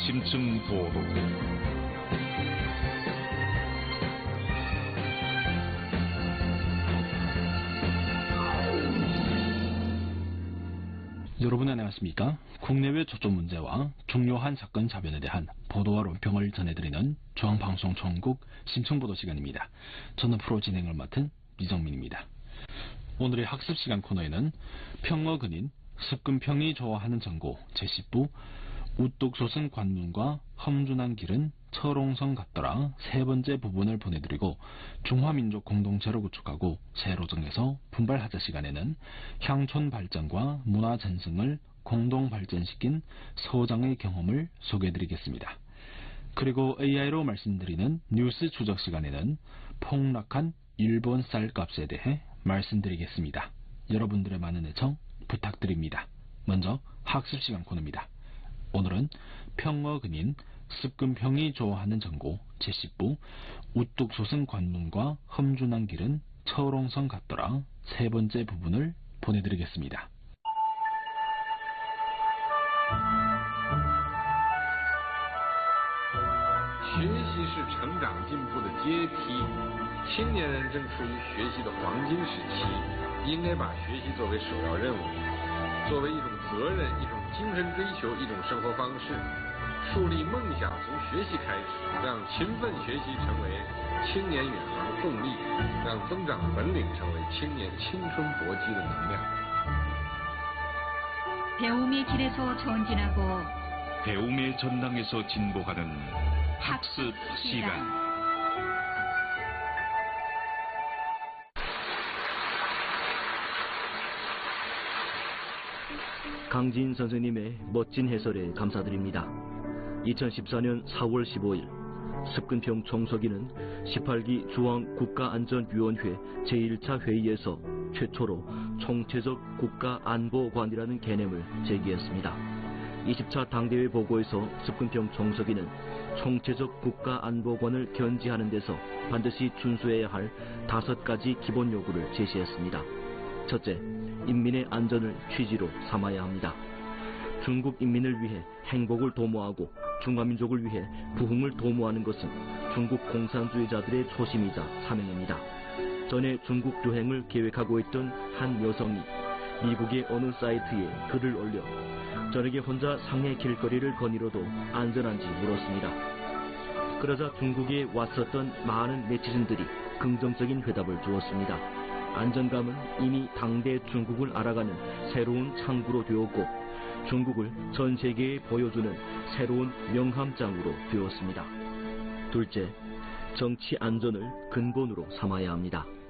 심층 보도. 여러분 안녕하십니까? 국내외 초점 문제와 중요한 사건 자변에 대한 보도와 논평을 전해드리는 중앙방송 전국 심층보도 시간입니다. 저는 프로 진행을 맡은 이정민입니다. 오늘의 학습시간 코너에는 평어근인 습근평이 좋아하는 전고 제10부 우뚝솟은 관문과 험준한 길은 철옹성 같더라 세 번째 부분을 보내드리고, 중화민족 공동체로 구축하고 새로 정해서 분발하자 시간에는 향촌 발전과 문화 전승을 공동 발전시킨 서장의 경험을 소개해드리겠습니다. 그리고 AI로 말씀드리는 뉴스 추적 시간에는 폭락한 일본 쌀 값에 대해 말씀드리겠습니다. 여러분들의 많은 애청 부탁드립니다. 먼저 학습시간 코너입니다. 오늘은 평어근인 습근평이 좋아하는 전고 제10부 우뚝솟은 관문과 험준한 길은 철옹성 같더라 세 번째 부분을 보내드리겠습니다. 学习是成长进步的阶梯，青年人正处于学习的黄金时期，应该把学习作为首要任务，作为一种责任，一种精神追求，一种生活方式。树立梦想从学习开始，让勤奋学习成为青年远航动力，让增长本领成为青年青春搏击的能量。 배움의 길에서 전진하고 배움의 전당에서 진보하는 학습 시간. 강진 선생님의 멋진 해설에 감사드립니다. 2014년 4월 15일 습근평 총서기는 18기 중앙국가안전위원회 제1차 회의에서 최초로 총체적 국가안보관이라는 개념을 제기했습니다. 20차 당대회 보고에서 습근평 총서기는 총체적 국가안보관을 견지하는 데서 반드시 준수해야 할 5가지 기본 요구를 제시했습니다. 첫째, 인민의 안전을 취지로 삼아야 합니다. 중국 인민을 위해 행복을 도모하고 중화민족을 위해 부흥을 도모하는 것은 중국 공산주의자들의 초심이자 사명입니다. 전에 중국 여행을 계획하고 있던 한 여성이 미국의 어느 사이트에 글을 올려 저녁에 혼자 상해 길거리를 거니러도 안전한지 물었습니다. 그러자 중국에 왔었던 많은 네티즌들이 긍정적인 회답을 주었습니다. 안전감은 이미 당대 중국을 알아가는 새로운 창구로 되었고 중국을 전 세계에 보여주는 새로운 명함장으로 되었습니다. 둘째, 정치 안전을 근본으로 삼아야 합니다.